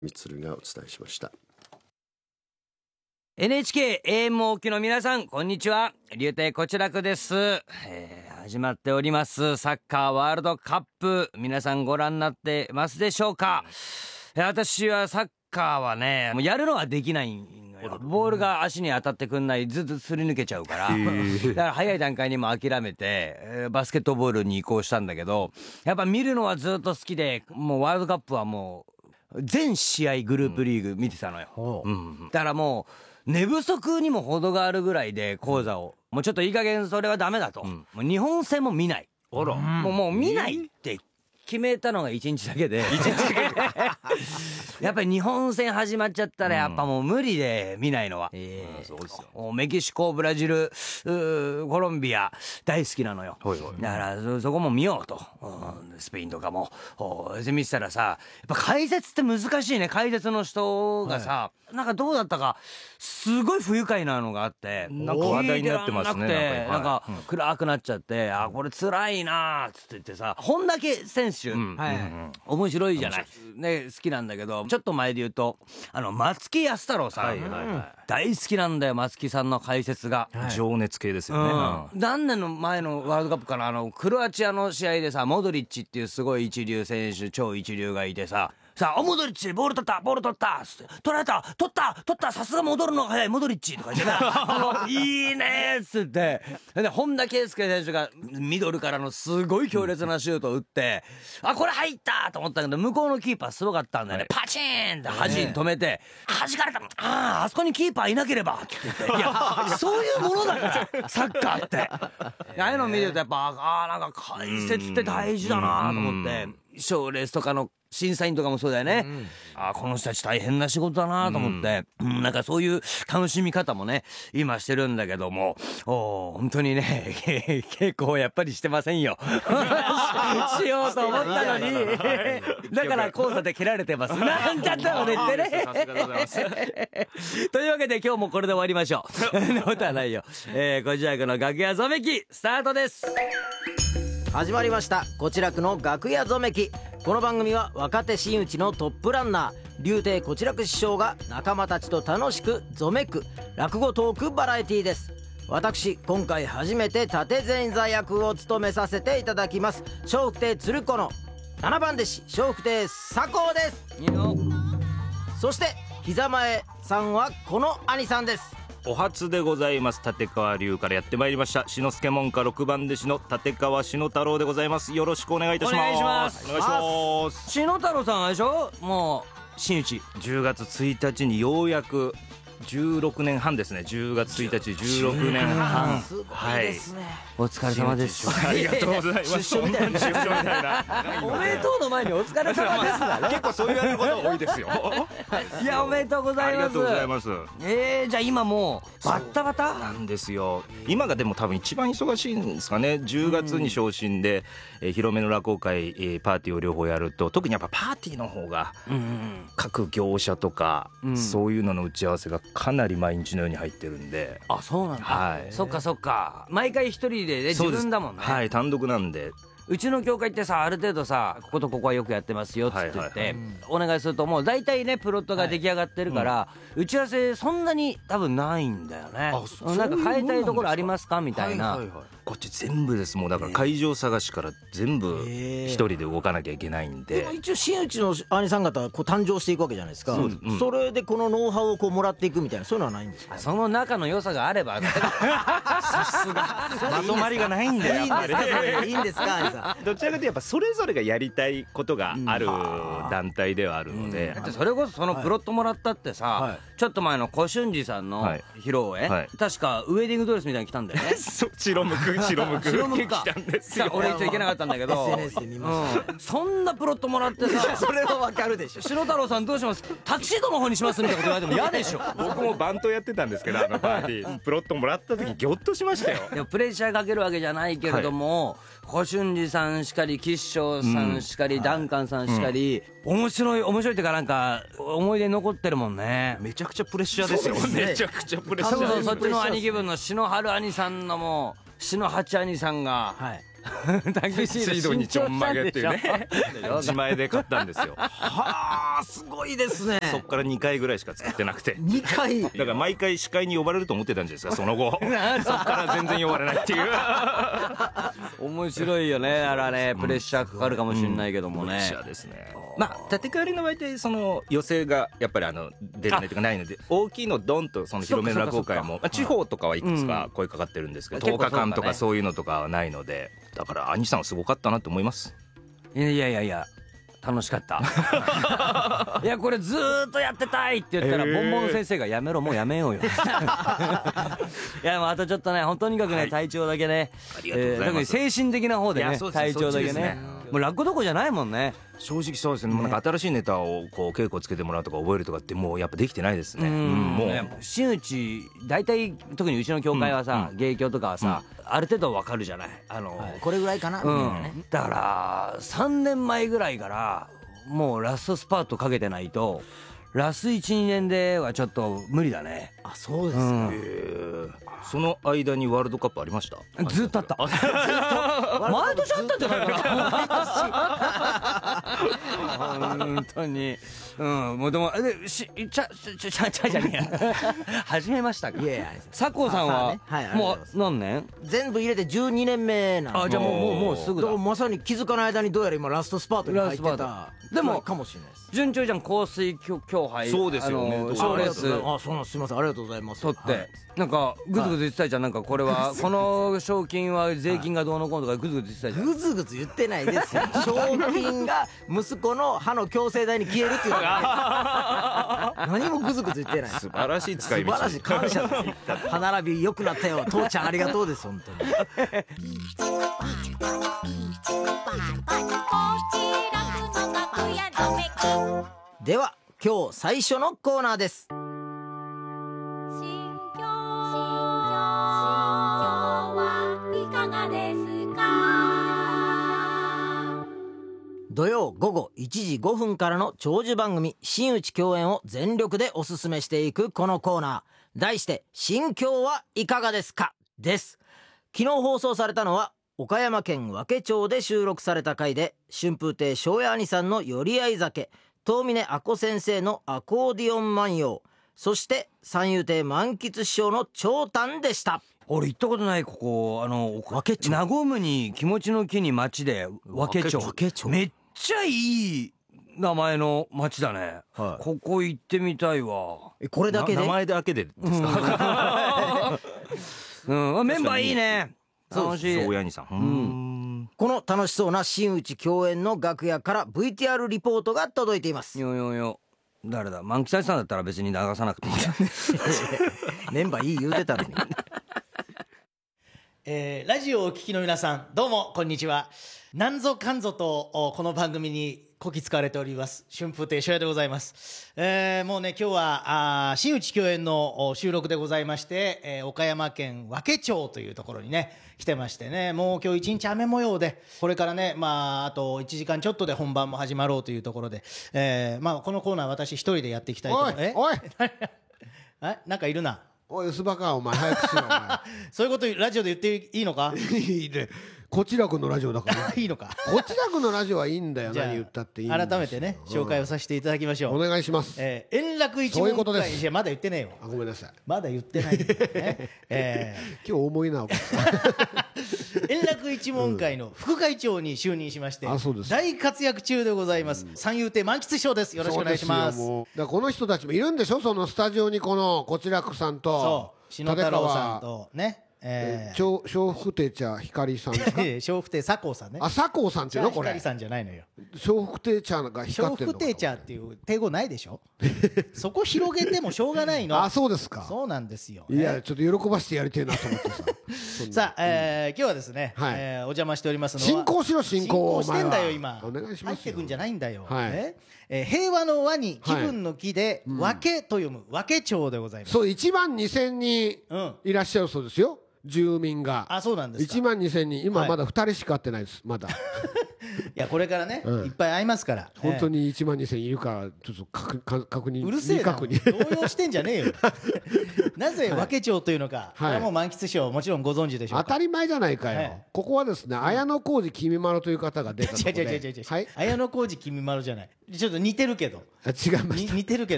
みつるがお伝えしました。 NHK AM お聞きの皆さん、こんにちは。竜亭こちらくです。始まっておりますサッカーワールドカップ、皆さんご覧になってますでしょうか。私はサッカーはね、もうやるのはできないのよ。ボールが足に当たってくんない、ずっとすり抜けちゃうからだから早い段階にも諦めて、バスケットボールに移行したんだけど、やっぱ見るのはずっと好きで、もうワールドカップはもう全試合グループリーグ見てたのよ、だからもう寝不足にも程があるぐらいで講座を、もうちょっといい加減それはダメだと、もう日本戦も見ない、もう見ないって決めたのが1日だけでやっぱり日本戦始まっちゃったらやっぱもう無理で見ないのは、そうですよ。メキシコ、ブラジル、コロンビア大好きなのよ。だからそこも見ようと、スペインとかも見てたらさ、やっぱ解説って難しいね。解説の人がさ、なんかどうだったかすごい不愉快なのがあって、 なんか話題になってますね。 なんか暗くなっちゃって、あ、これ辛いなっつって言ってさ、本田圭選手、面白いじゃないね、好きなんだけど、ちょっと前で言うと松木安太郎さん、大好きなんだよ、松木さんの解説が。 情熱系ですよね。 何年の前のワールドカップかな、クロアチアの試合でさ、モドリッチっていうすごい一流選手、超一流がいてさ、モドリッチボール取った取られた取ったさすが戻るのが早いモドリッチとか言ってさいいねっつって、で本田圭佑選手がミドルからのすごい強烈なシュートを打って、あ、これ入ったと思ったけど、向こうのキーパーすごかったんだよね、パチーンって端に止めて、弾かれた、あそこにキーパーいなければって言って、いやそういうものだからサッカーってああいうの見るとやっぱ、なんか解説って大事だなと思って、賞レースとかの審査員とかもそうだよね、この人たち大変な仕事だなと思って、なんかそういう楽しみ方もね今してるんだけども、本当にね稽古をやっぱりしてませんよしようと思ったのにだから講座で蹴られてますなんちゃったのねってねさすがでございますというわけで今日もこれで終わりましょうそんなことはないよ。こちらくの楽屋ぞめきスタートです。 始まりました、こちらくの楽屋ぞめき。この番組は若手真打ちのトップランナー竜亭こちらく師匠が仲間たちと楽しくぞめく落語トークバラエティーです。私今回初めて立前座役を務めさせていただきます笑福亭鶴子の7番弟子笑福亭左近です。 いいよ。 そして膝前さんはこの兄さんです。 お初でございます。立川流からやってまいりました志の輔門下6番弟子の立川志の太郎でございます。よろしくお願いいたします。 お願いします。 お願いします。 志の太郎さんあれでしょ、もう真打ち 10月1日にようやく16年半ですね。10月1日16年半。 すごいですね、 お疲れ様です。 ありがとうございます。 出所みたいな出所みたいなおめでとうの前にお疲れ様ですだね結構そう言われることが多いですよいやおめでとうございます。 ありがとうございます。 じゃあ今もうバッタバタなんですよ。今がでも多分一番忙しいんですかね。10月に昇進で、広めの落語会、パーティーを両方やると、特にやっぱパーティーの方が、各業者とか、そういうのの打ち合わせがかなり毎日のように入ってるんで。 あ、そうなんだ、 はい、 そっかそっか。毎回一人でね、自分だもんね。 はい、単独なんで。 うちの協会ってさ、ある程度さ、こことここはよくやってますよっつって言って、お願いするともう大体ねプロットが出来上がってるから、打ち合わせそんなに多分ないんだよね。なんか変えたいところありますかみたいな。 こっち全部です。もうだから会場探しから全部一人で動かなきゃいけないんで。 でも一応真打ちの兄さん方こう誕生していくわけじゃないですか。それでこのノウハウをこうもらっていくみたいな、そういうのはないんですか。 その仲の良さがあればさすがまとまりがないんだよ。 いいんですか兄さん。 どちらかというとやっぱそれぞれがやりたいことがある団体ではあるので、 だってそれこそそのプロットもらったってさ、ちょっと前の小春寺さんの披露宴、確かウェディングドレスみたいに来たんだよね白むく来たんですよ。 俺一応行けなかったんだけど SNS で見ました、 そんなプロットもらってさそれはわかるでしょ。 篠太郎さんどうします、タキシードの方にしますみたいなこと言われても嫌でしょ僕もバントやってたんですけど、パーティープロットもらった時ギョッとしましたよ。 でもプレッシャーかけるわけじゃないけれども、小春寺さんしかり吉祥さんしかり、ダンカンさんしかり、面白いっていうか、なんか思い出に残ってるもんね。 めちゃくちゃプレッシャーですよ。めちゃくちゃプレッシャー。 そうそっちの兄貴分の篠原兄さんのも篠八兄さんがタキシシードにちょんまげっていうね自前で買ったんですよ。 はあすごいですね。 そっから2回ぐらいしか使ってなくて、 2回だから毎回司会に呼ばれると思ってたんじゃないですか、その後そっから全然呼ばれないっていう面白いよね。あらね、プレッシャーかかるかもしれないけどもね。 プレッシャーですね。まあ立て替わりの場合ってその寄席がやっぱり出るねとかないので、大きいのドンとその広めの落語会も、まあ地方とかはいくつか声かかってるんですけど、10日間とかそういうのとかはないので、だから兄さんはすごかったなと思います。 いや楽しかったいやこれずーっとやってたいって言ったら、ボンボン先生がやめろもうやめようよいやもうあとちょっとね、とにかくね、体調だけね、 ありがとうございます。 特に精神的な方でね、 いやそうです体調だけねそっちですね、 もう落語どこじゃないもんね。 正直そうですね。もうなんか新しいネタをこう稽古つけてもらうとか覚えるとかってもうやっぱできてないですね。もう真打ち大体特にうちの協会はさ、芸協とかはさ、ある程度わかるじゃない、 これぐらいかなみたいなね。 だから3年前ぐらいからもうラストスパートかけてないと、ラス 1,2 年ではちょっと無理だね。 あそうですか。 その間にワールドカップありました？ ずっとあった毎年あったんじゃないかな本当に。もうでもじゃねえや始めましたか。 いやいや佐藤さんはもう何年？ 全部入れて12年目なんで。 あじゃあもうすぐだ。 まさに気づかない間にどうやら今ラストスパートに入ってたでもかもしれないです。 順調じゃん。香水競杯、 そうですよね賞レースあそうなんすいません、ありがとうございます。 取って、なんかグズグズ言ってたじゃん。なんかこれはこの賞金は税金がどうのこうのとかグズグズ言ってたじゃん。 ぐずぐず言ってないですよ。賞金が息子の歯の矯正代に消えるっていうのが何もぐずぐず言ってない。 素晴らしい使い道。 素晴らしい、感謝です。歯並び良くなったよ、父ちゃんありがとうです、本当に。では今日最初のコーナーです。土曜午後1時5分からの長寿番組真打ち共演を全力でおすすめしていくこのコーナー、題して心境はいかがですかです。昨日放送されたのは岡山県和気町で収録された回で、春風亭昇也兄さんの寄り合い酒、遠峰阿子先生のアコーディオン万葉、そして三遊亭満喫師匠の長短でした。 俺行ったことない。ここ和気町、和むに気持ちの木に町で和気町、めっちゃいい名前の町だね、はい、ここ行ってみたいわ。 これだけで名前だけでですか？ メンバーいいね、楽しい。 そう親にさん、 この楽しそうな真打ち共演の楽屋から VTR リポートが届いています。 誰だ？満喫さんだったら別に流さなくていいやメンバーいい言うてたのにラジオをお聞きの皆さん、どうもこんにちは。なんぞかんぞとこの番組にこき使われております春風亭昇也でございます。もうね、今日は真打ち共演の収録でございまして、岡山県和気町というところにね来てましてね、もう今日一日雨模様で、これからね、あと1時間ちょっとで本番も始まろうというところで、このコーナー私一人でやっていきたいと思います。 おいなんかいるな。 おい、薄バカ、お前早くしろお前そういうことラジオで言っていいのか？ いいね、こちらくのラジオだからいいのか。 こちらくのラジオはいいんだよ。何言ったっていいんですよ。 改めてね紹介をさせていただきましょう。 お願いします。 円楽一門会。いやまだ言ってねえよ。 ごめんなさい、 まだ言ってない、ね今日重いな円楽一門会の副会長に就任しまして、大活躍中でございます三遊亭満喫師匠です。よろしくお願いします。 そうですよ。もうだからこの人たちもいるんでしょ、そのスタジオに。このこちらくさんと篠太郎さんとね、 笑福亭茶光さんですか？ 笑福亭佐光さんね。 佐光さんっていうのこれ？ 光さんじゃないのよ。 笑福亭茶が光ってるのか。 笑福亭茶っていう定語ないでしょそこ広げてもしょうがないの。 あ、そうですか。 そうなんですよ。 いや、ちょっと喜ばせてやりてえなと思ってささあ、今日はですね、お邪魔しておりますのは、 進行しろ、進行してんだよ今。 お願いしますよ。 入ってくんじゃないんだよ、 はい平和の和に気分の気で和気と読む和気町でございます。 そう、1万2000人いらっしゃるそうですよ。 住民があ、そうなんですか。 1万2000人今はいまだ2人しか会ってないですまだいやこれからね、 うんいっぱい会いますから。 本当に1万2000いるからちょっと確認うるせえな、 未確認動揺してんじゃねえよ。なぜ和気町というのか、これはもう満喫賞もちろんご存知でしょうか。 当たり前じゃないかよ、 はいここはですね綾小路きみまろという方が出たところ違う違う違う違う、 ではい綾小路きみまろじゃない。ちょっと似てるけど、 あ違いました似てるけ